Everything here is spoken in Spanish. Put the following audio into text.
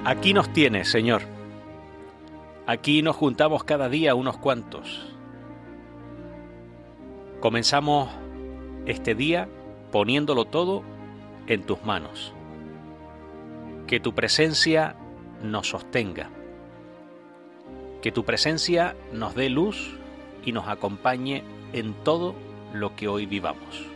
Aquí nos tienes, Señor. Aquí nos juntamos cada día unos cuantos. Comenzamos este día poniéndolo todo en tus manos. Que tu presencia nos sostenga. Que tu presencia nos dé luz y nos acompañe en todo lo que hoy vivamos.